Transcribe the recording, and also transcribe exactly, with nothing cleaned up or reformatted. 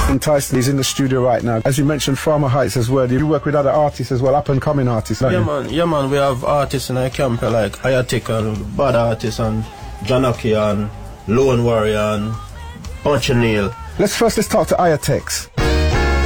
Jonathan Tyson, he's in the studio right now. As you mentioned, Farmer Heights as well. You work with other artists as well, up-and-coming artists, don't yeah, you? man. Yeah, man. We have artists in our camp like Ayatik and Bad Artists and Janaki and Lone Warrior and Punch and Neil. Let's first let's talk to Ayatex.